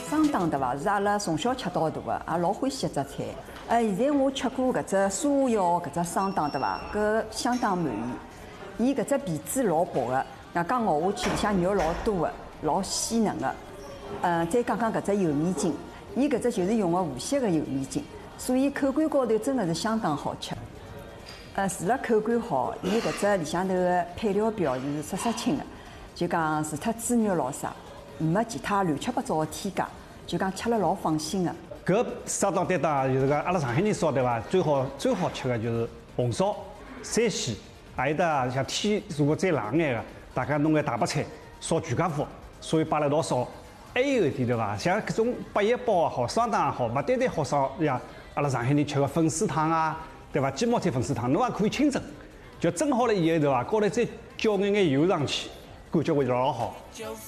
双档对伐？是阿拉从小吃到大个，也老欢喜一只菜。现在我吃过搿只苏窑搿只双档对伐？搿相当满意。伊搿只皮子老薄个，外加咬下去里向肉老多个，老鲜嫩个。再讲讲搿只油面筋，伊搿只就是用个无锡个油面筋，所以口感高头真的是相当好吃。除了口感好，伊搿只里向头个配料表是色色清个，就讲除脱猪肉咾啥，没其他乱七八糟个添加，就讲吃了老放心个。 搿烧档担当就是讲阿拉上海人烧对伐？最好吃个就是红烧、山西，还有得像天如果再冷眼个，大家弄眼大白菜烧全家福，所以摆辣一道烧。还有一点对伐？像搿种八叶包也好，双档也好，勿单单好烧像阿拉上海人吃个粉丝汤啊，对伐？鸡毛菜粉丝汤，侬也可以清蒸，就蒸好了以后对伐？高头再浇眼油上去，感觉会老好。